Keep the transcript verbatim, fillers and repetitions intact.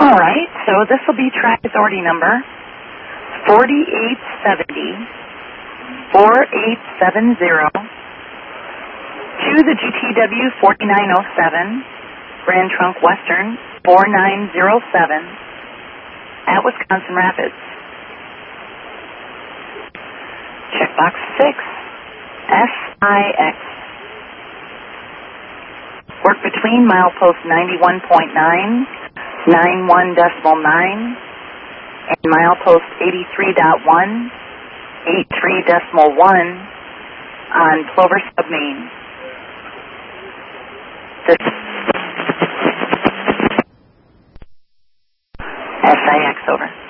All right, so this will be track authority number forty-eight seventy, forty-eight seventy to the G T W forty-nine oh seven, Grand Trunk Western four nine zero seven at Wisconsin Rapids. Checkbox six, S I X. Work between milepost ninety-one point nine, ninety-one decimal nine, and milepost eighty-three point one, eighty-three decimal one on Plover Sub Main. This S I X over.